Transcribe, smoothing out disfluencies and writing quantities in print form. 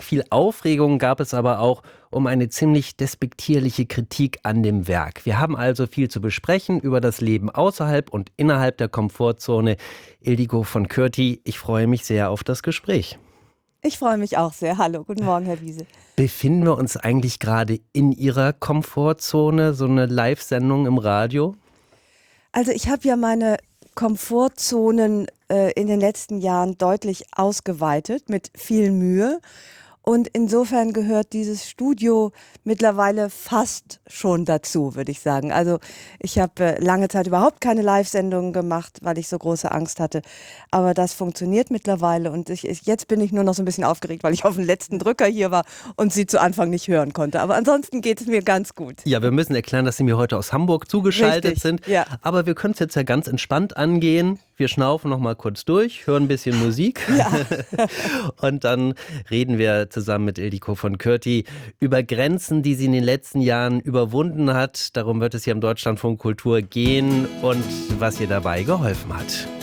Viel Aufregung gab es aber auch um eine ziemlich despektierliche Kritik an dem Werk. Wir haben also viel zu besprechen über das Leben außerhalb und innerhalb der Komfortzone. Ildiko von Kürti, ich freue mich sehr auf das Gespräch. Ich freue mich auch sehr. Hallo, guten Morgen, Herr Wiese. Befinden wir uns eigentlich gerade in Ihrer Komfortzone, so eine Live-Sendung im Radio? Also ich habe ja meine Komfortzonen in den letzten Jahren deutlich ausgeweitet, mit viel Mühe. Und insofern gehört dieses Studio mittlerweile fast schon dazu, würde ich sagen. Also ich habe lange Zeit überhaupt keine Live-Sendungen gemacht, weil ich so große Angst hatte. Aber das funktioniert mittlerweile und jetzt bin ich nur noch so ein bisschen aufgeregt, weil ich auf den letzten Drücker hier war und Sie zu Anfang nicht hören konnte. Aber ansonsten geht es mir ganz gut. Ja, wir müssen erklären, dass Sie mir heute aus Hamburg zugeschaltet Richtig, sind. ja. Aber wir können es jetzt ja ganz entspannt angehen. Wir schnaufen noch mal kurz durch, hören ein bisschen Musik Ja. und dann reden wir zusammen mit Ildiko von Kürti über Grenzen, die sie in den letzten Jahren überwunden hat. Darum wird es hier im Deutschlandfunk Kultur gehen und was ihr dabei geholfen hat.